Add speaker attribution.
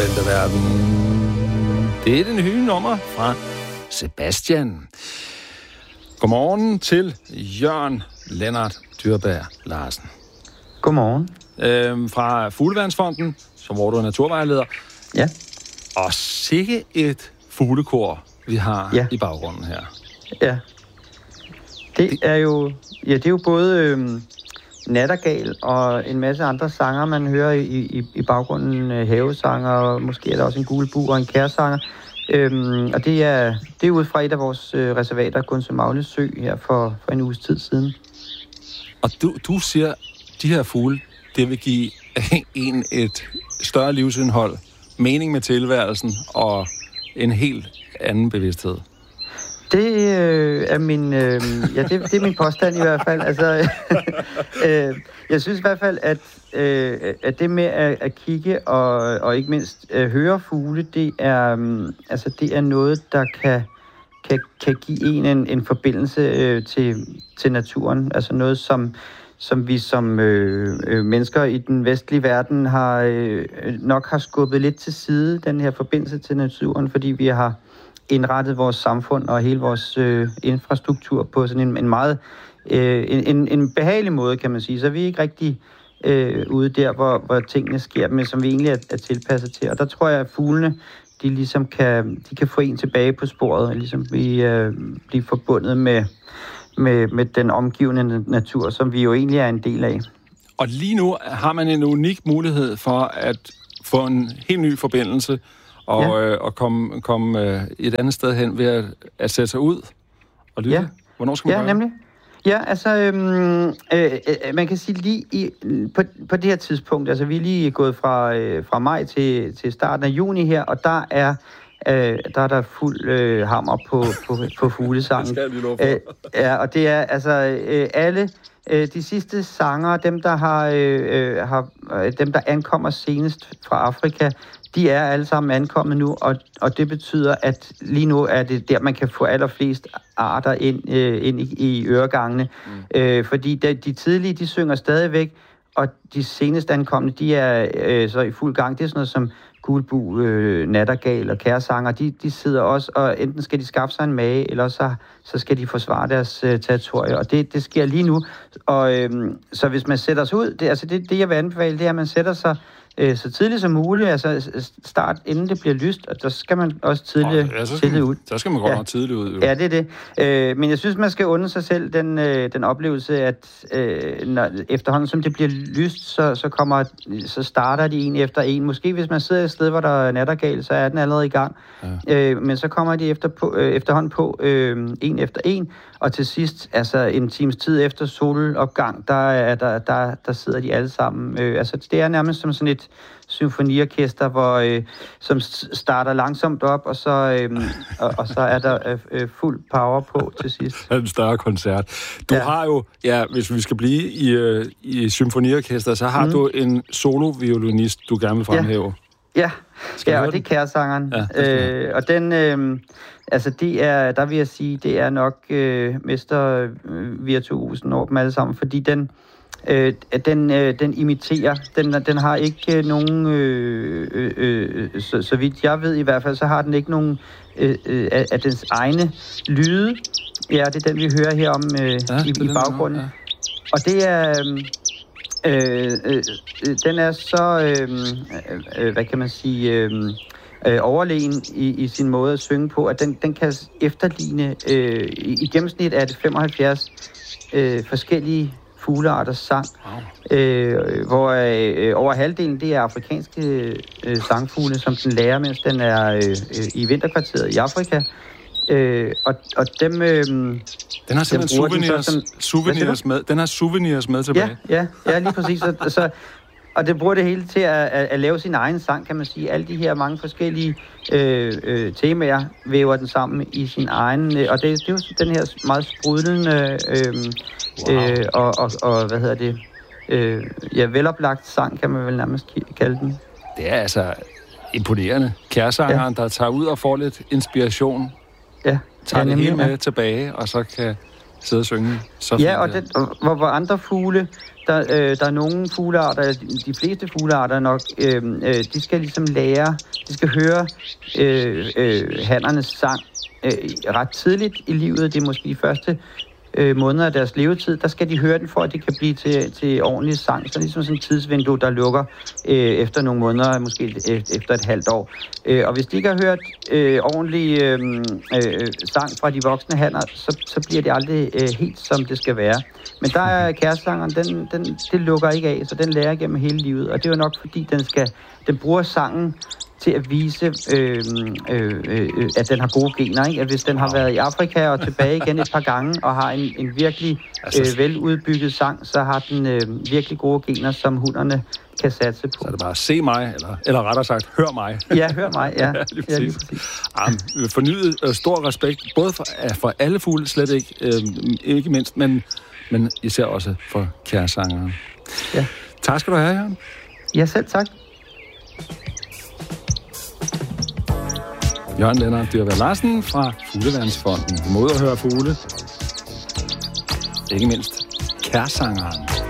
Speaker 1: den der verden. Det er det nye nummer fra Sebastian. Godmorgen til Jørgen Lennart Dyrberg Larsen.
Speaker 2: Godmorgen.
Speaker 1: Fra Fugleværnsfonden, hvor du er naturvejleder.
Speaker 2: Ja.
Speaker 1: Og sikke et fuglekor, vi har i baggrunden her.
Speaker 2: Ja. Det er jo både nattergal og en masse andre sanger, man hører i baggrunden. Havesanger, og måske er der også en gulbu og en kærsanger. Og det er ud fra et af vores reservater, Gunse-Magle Sø, her for en uges tid siden.
Speaker 1: Og du siger, de her fugle, det vil give en et større livsindhold, mening med tilværelsen og en helt anden bevidsthed.
Speaker 2: Det er min det er min påstand i hvert fald. Altså, jeg synes i hvert fald, at det med at kigge og ikke mindst høre fugle, det er noget, der kan give en forbindelse til naturen. Altså noget, som vi som mennesker i den vestlige verden nok har skubbet lidt til side, den her forbindelse til naturen, fordi vi har indrettet vores samfund og hele vores infrastruktur på sådan en meget en behagelig måde, kan man sige. Så vi er ikke rigtig ude der, hvor tingene sker, men som vi egentlig er tilpasset til. Og der tror jeg, at fuglene, de ligesom kan få en tilbage på sporet, og ligesom blive forbundet med den omgivende natur, som vi jo egentlig er en del af.
Speaker 1: Og lige nu har man en unik mulighed for at få en helt ny forbindelse og komme et andet sted hen ved at sætte sig ud og lytte. Ja. Hvornår skal man gøre
Speaker 2: nemlig. Ja, altså, man kan sige lige på det her tidspunkt, altså vi er lige gået fra maj til starten af juni her, og der er der fuld hammer på fuglesangen. Ja, og det er altså alle de sidste sanger, dem der ankommer senest fra Afrika, de er alle sammen ankommet nu, og det betyder, at lige nu er det der, man kan få allerflest arter ind i øregangene. Fordi de tidlige, de synger stadigvæk, og de senest ankomne, de er så i fuld gang. Det er sådan noget som gulbu, nattergal og kærsanger. De sidder også, og enten skal de skaffe sig en mage, eller så skal de forsvare deres territorie. Og det sker lige nu. Og så hvis man sætter sig ud, det jeg vil anbefale, det er, at man sætter sig så tidligt som muligt, altså start inden det bliver lyst, og der skal man også tidligt ud.
Speaker 1: Så skal man godt nok tidligt ud. Jo.
Speaker 2: Ja, det er det. Men jeg synes, man skal undre sig selv den oplevelse, at når, efterhånden som det bliver lyst, så starter de en efter en. Måske hvis man sidder et sted, hvor der er nattergal, så er den allerede i gang. Ja. Men så kommer de efterhånden på en efter en, og til sidst, altså en times tid efter solopgang, der sidder de alle sammen. Altså det er nærmest som sådan et symfoniorkester, som starter langsomt op, og så er der fuld power på til sidst.
Speaker 1: Det er en større koncert. Du har jo, hvis vi skal blive i symfoniorkester, så har du en soloviolinist, du gerne vil fremhæve.
Speaker 2: Ja, og det er kærsangeren. Ja, og den, der vil jeg sige, det er nok mestervirtuosen over dem alle sammen, fordi den imiterer, den har ikke nogen, så vidt jeg ved i hvert fald, så har den ikke nogen af dens egne lyde. Ja, det er den, vi hører her om i baggrunden. Ja. Og det er, den er så, hvad kan man sige, overlegen i sin måde at synge på, at den kan efterligne, i gennemsnit er det 75 forskellige fuglearters sang, hvor over halvdelen, det er afrikanske sangfugle, som den lærer, mens den er i vinterkvarteret i Afrika. Og dem...
Speaker 1: Den har simpelthen souvenirs med tilbage.
Speaker 2: Ja, lige præcis. Og det bruger det hele til at lave sin egen sang, kan man sige. Alle de her mange forskellige temaer væver den sammen i sin egen... og det er jo den her meget sprudlende og hvad hedder det? Veloplagt sang, kan man vel nærmest kalde den.
Speaker 1: Det er altså imponerende. Kærsangeren, der tager ud og får lidt inspiration. Ja. Tager det hele med tilbage, og så kan sidde og synge. Så
Speaker 2: og hvor andre fugle, Der er nogle fuglearter, de fleste fuglearter nok, de skal ligesom lære, de skal høre hannernes sang ret tidligt i livet. Det er måske de første måneder af deres levetid. Der skal de høre den, for at det kan blive til ordentlig sang. Så ligesom sådan et tidsvindue, der lukker efter nogle måneder, måske efter et halvt år. Og hvis de ikke har hørt ordentlig sang fra de voksne hanner, så bliver det aldrig helt, som det skal være. Men der er kærestesangeren, det lukker ikke af, så den lærer igennem hele livet. Og det er jo nok, fordi den bruger sangen til at vise, at den har gode gener, ikke? At hvis den har været i Afrika og tilbage igen et par gange, og har en virkelig veludbygget sang, så har den virkelig gode gener, som hunderne kan satse på.
Speaker 1: Så er det bare se mig, eller rettere sagt, hør mig.
Speaker 2: Ja, hør mig, ja.
Speaker 1: Lige præcis. Fornyet stor respekt, både for alle fugle, slet ikke mindst, men især også for kærestesangeren.
Speaker 2: Ja.
Speaker 1: Tak skal du have, Jørgen.
Speaker 2: Ja, selv tak.
Speaker 1: Jørgen Lennart Dyrvad Larsen fra Fugleværnsfonden. Du må ud og høre fugle. Ikke mindst kærestesangeren.